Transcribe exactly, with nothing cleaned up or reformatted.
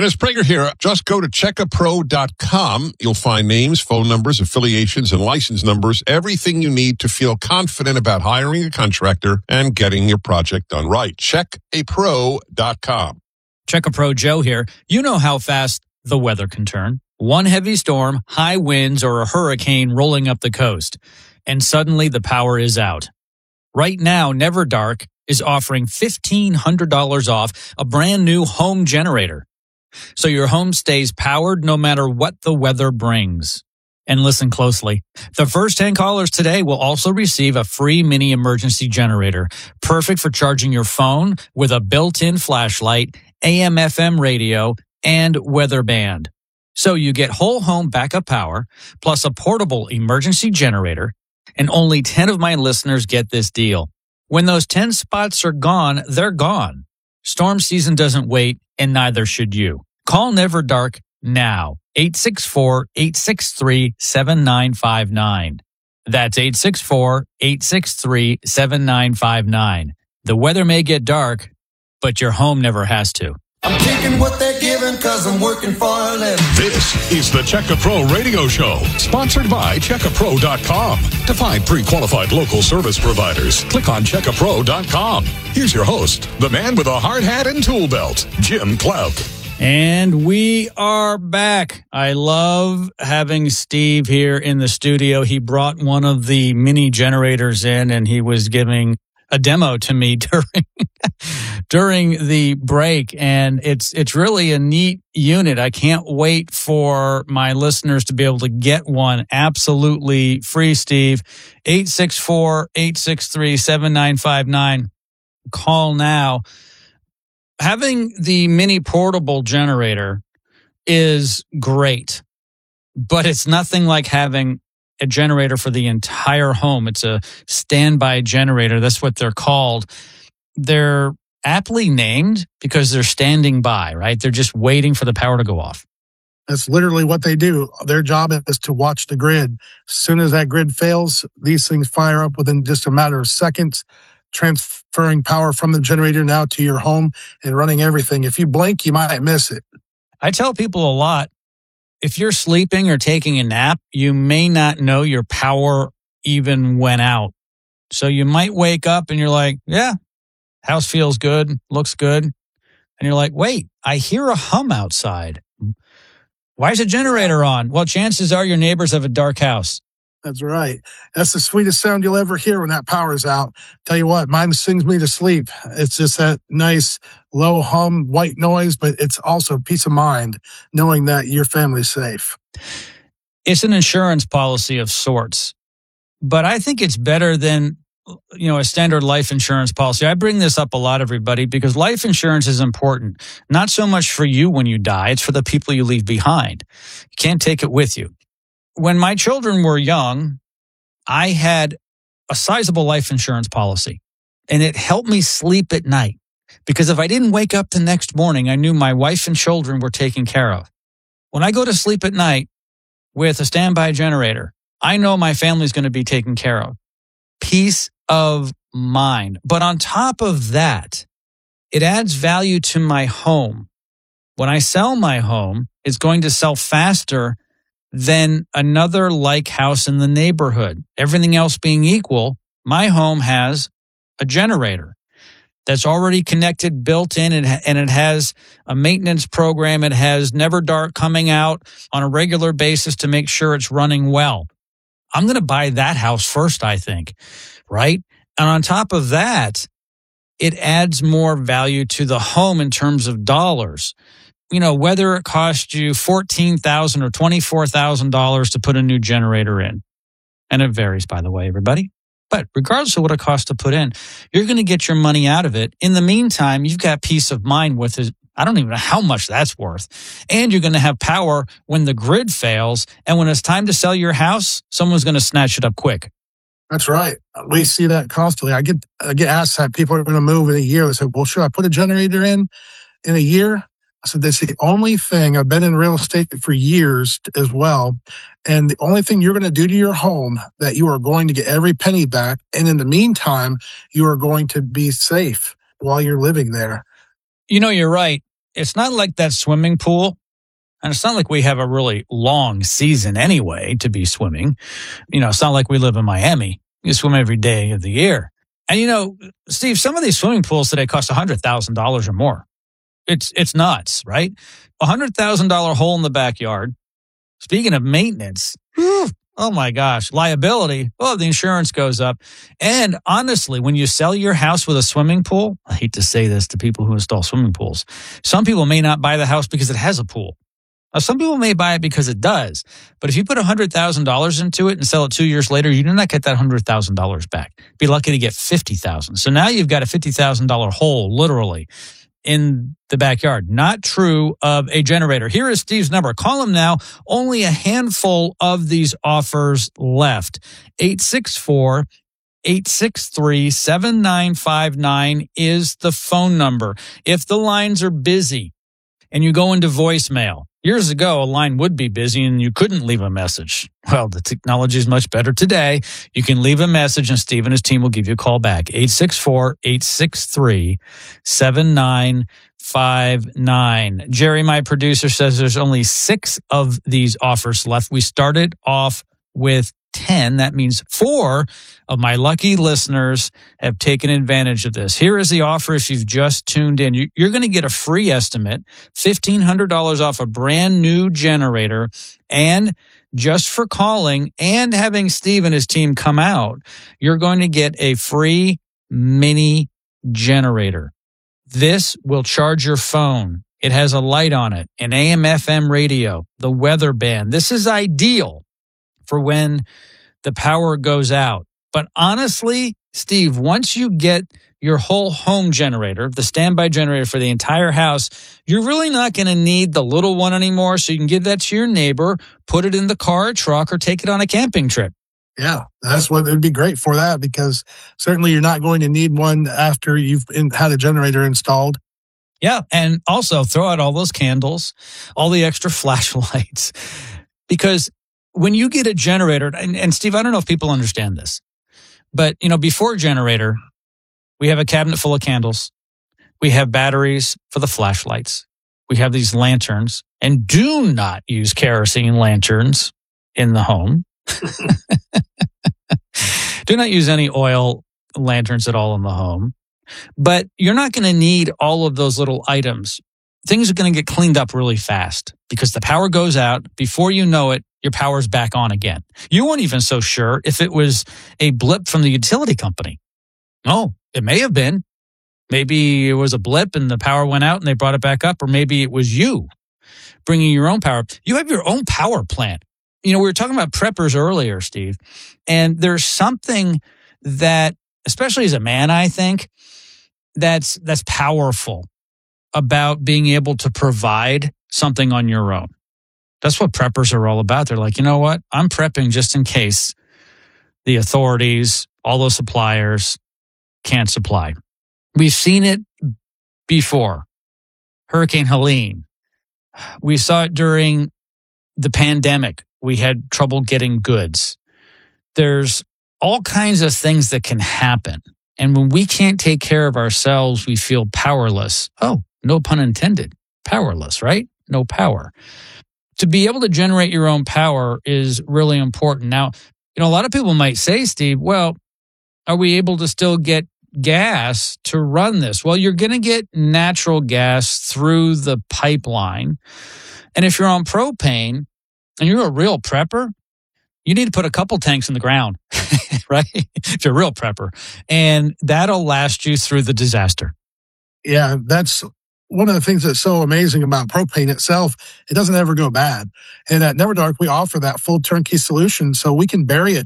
Dennis Prager here. Just go to check a pro dot com. You'll find names, phone numbers, affiliations, and license numbers, everything you need to feel confident about hiring a contractor and getting your project done right. check a pro dot com. Check a Pro Joe here. You know how fast the weather can turn. One heavy storm, high winds, or a hurricane rolling up the coast, and suddenly the power is out. Right now, Never Dark is offering fifteen hundred dollars off a brand new home generator, so your home stays powered no matter what the weather brings. And listen closely. The first ten callers today will also receive a free mini emergency generator, perfect for charging your phone with a built-in flashlight, A M F M radio, and weather band. So you get whole home backup power, plus a portable emergency generator, and only ten of my listeners get this deal. When those ten spots are gone, they're gone. Storm season doesn't wait, and neither should you. Call Never Dark now. eight six four, eight six three, seven nine five nine. That's eight six four, eight six three, seven nine five nine. The weather may get dark, but your home never has to. I'm taking what they're giving because I'm working for a living. This is the Check a Pro Radio Show, sponsored by check a pro dot com. To find pre-qualified local service providers, click on check a pro dot com. Here's your host, the man with a hard hat and tool belt, Jim Clouk. And we are back. I love having Steve here in the studio. He brought one of the mini generators in, and he was giving a demo to me during during the break, and it's it's really a neat unit. I can't wait for my listeners to be able to get one absolutely free. Steve, eight six four, eight six three, seven nine five nine. Call now. Having the mini portable generator is great, but it's nothing like having a generator for the entire home. It's a standby generator. That's what they're called. They're aptly named because they're standing by, right? They're just waiting for the power to go off. That's literally what they do. Their job is to watch the grid. As soon as that grid fails, these things fire up within just a matter of seconds, transferring power from the generator now to your home and running everything. If you blink, you might miss it. I tell people a lot, if you're sleeping or taking a nap, you may not know your power even went out. So you might wake up and you're like, yeah, house feels good, looks good. And you're like, wait, I hear a hum outside. Why is the generator on? Well, chances are your neighbors have a dark house. That's right. That's the sweetest sound you'll ever hear when that power's out. Tell you what, mine sings me to sleep. It's just that nice low hum, white noise, but it's also peace of mind knowing that your family's safe. It's an insurance policy of sorts, but I think it's better than, you know, a standard life insurance policy. I bring this up a lot, everybody, because life insurance is important. Not so much for you when you die. It's for the people you leave behind. You can't take it with you. When my children were young, I had a sizable life insurance policy, and it helped me sleep at night because if I didn't wake up the next morning, I knew my wife and children were taken care of. When I go to sleep at night with a standby generator, I know my family's going to be taken care of. Peace of mind. But on top of that, it adds value to my home. When I sell my home, it's going to sell faster than another like house in the neighborhood. Everything else being equal, my home has a generator that's already connected, built in, and it has a maintenance program. It has Never Dark coming out on a regular basis to make sure it's running well. I'm going to buy that house first, I think, right? And on top of that, it adds more value to the home in terms of dollars. You know, whether it costs you fourteen thousand dollars or twenty-four thousand dollars to put a new generator in. And it varies, by the way, everybody. But regardless of what it costs to put in, you're going to get your money out of it. In the meantime, you've got peace of mind with it. I don't even know how much that's worth. And you're going to have power when the grid fails. And when it's time to sell your house, someone's going to snatch it up quick. That's right. We see that constantly. I get I get asked that people are going to move in a year. They say, well, should I put a generator in in a year? I said, that's the only thing. I've been in real estate for years as well. And the only thing you're going to do to your home that you are going to get every penny back. And in the meantime, you are going to be safe while you're living there. You know, you're right. it's not like that swimming pool. And it's not like we have a really long season anyway to be swimming. You know, it's not like we live in Miami. You swim every day of the year. And, you know, Steve, some of these swimming pools today cost one hundred thousand dollars or more. It's it's nuts, right? A one hundred thousand dollars hole in the backyard. Speaking of maintenance, whew, oh my gosh, liability. Oh, the insurance goes up. And honestly, when you sell your house with a swimming pool, I hate to say this to people who install swimming pools, some people may not buy the house because it has a pool. Now, some people may buy it because it does, but if you put one hundred thousand dollars into it and sell it two years later, you do not get that one hundred thousand dollars back. Be lucky to get fifty thousand dollars. So now you've got a fifty thousand dollars hole, literally, in the backyard. Not true of a generator. Here is Steve's number. Call him now. Only a handful of these offers left. eight six four, eight six three, seven nine five nine is the phone number. If the lines are busy and you go into voicemail, years ago, a line would be busy and you couldn't leave a message. Well, the technology is much better today. You can leave a message and Steve and his team will give you a call back. eight six four, eight six three, seven nine five nine. Jerry, my producer, says there's only six of these offers left. We started off with ten. That means four of my lucky listeners have taken advantage of this. Here is the offer if you've just tuned in. You're going to get a free estimate, fifteen hundred dollars off a brand new generator. And just for calling and having Steve and his team come out, you're going to get a free mini generator. This will charge your phone. It has a light on it, an A M F M radio, the weather band. This is ideal for when the power goes out. But honestly, Steve, once you get your whole home generator, the standby generator for the entire house, you're really not going to need the little one anymore. So you can give that to your neighbor, put it in the car or truck, or take it on a camping trip. Yeah, that's what it'd be great for that, because certainly you're not going to need one after you've in, had a generator installed. Yeah, and also throw out all those candles, all the extra flashlights, because when you get a generator, and, and Steve, I don't know if people understand this, but you know, before a generator, we have a cabinet full of candles. We have batteries for the flashlights. We have these lanterns, and do not use kerosene lanterns in the home. Do not use any oil lanterns at all in the home. But you're not going to need all of those little items. Things are going to get cleaned up really fast because the power goes out. Before you know it, your power's back on again. You weren't even so sure if it was a blip from the utility company. Oh, it may have been. Maybe it was a blip and the power went out and they brought it back up, or maybe it was you bringing your own power. You have your own power plant. You know, we were talking about preppers earlier, Steve, and there's something that, especially as a man, I think, that's that's powerful about being able to provide something on your own. That's what preppers are all about. They're like, you know what? I'm prepping just in case the authorities, all those suppliers can't supply. We've seen it before. Hurricane Helene. We saw it during the pandemic. We had trouble getting goods. There's all kinds of things that can happen. And when we can't take care of ourselves, we feel powerless. Oh, no pun intended. Powerless, right? No power. To be able to generate your own power is really important. Now, you know, a lot of people might say, Steve, well, are we able to still get gas to run this? Well, you're going to get natural gas through the pipeline. And if you're on propane and you're a real prepper, you need to put a couple tanks in the ground, right? If you're a real prepper. And that'll last you through the disaster. Yeah, that's one of the things that's so amazing about propane itself. It doesn't ever go bad. And at Never Dark, we offer that full turnkey solution so we can bury it